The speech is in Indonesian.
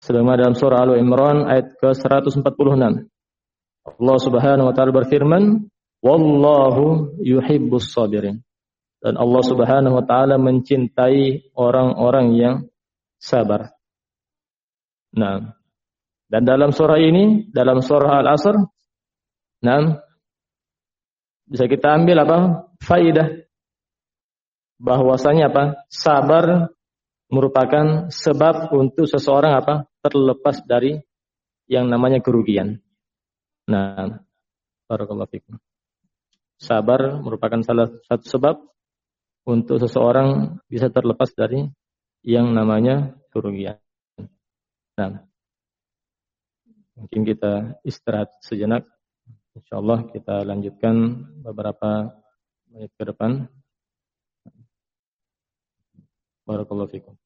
Sebagaimana dalam surah Al-Imran ayat ke-146. Allah Subhanahu wa taala berfirman, "Wallahu yuhibbus sabirin." Dan Allah Subhanahu wa taala mencintai orang-orang yang sabar. Nah, dan dalam surah ini, dalam surah Al-Asr, nah, bisa kita ambil apa? Faidah bahwasanya apa? Sabar merupakan sebab untuk seseorang apa? Terlepas dari yang namanya kerugian. Nah, barakallahu fikum. Sabar merupakan salah satu sebab untuk seseorang bisa terlepas dari yang namanya kerugian. Nah, mungkin kita istirahat sejenak. Insyaallah kita lanjutkan beberapa menit ke depan. Barakallahu fikum.